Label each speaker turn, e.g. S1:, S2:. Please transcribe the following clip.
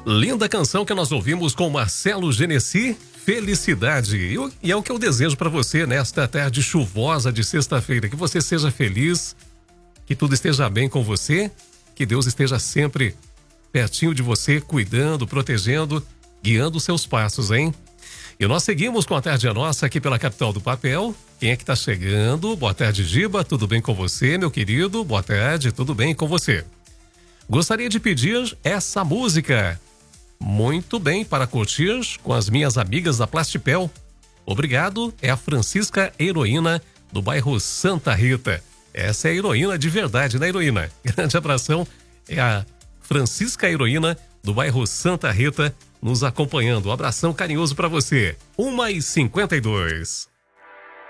S1: Linda canção que nós ouvimos com Marcelo Genesi, Felicidade. E é o que eu desejo para você nesta tarde chuvosa de sexta-feira. Que você seja feliz, que tudo esteja bem com você, que Deus esteja sempre pertinho de você, cuidando, protegendo, guiando os seus passos, hein? E nós seguimos com a Tarde é Nossa aqui pela Capital do Papel. Quem é que tá chegando? Boa tarde, Giba. Tudo bem com você, meu querido? Boa tarde, tudo bem com você? Gostaria de pedir essa música. Muito bem, para curtir com as minhas amigas da Plastipel. Obrigado, é a Francisca Heroína, do bairro Santa Rita. Essa é a heroína de verdade, né, heroína? Grande abração, é a Francisca Heroína, do bairro Santa Rita, nos acompanhando. Um abração carinhoso para você. 1h52.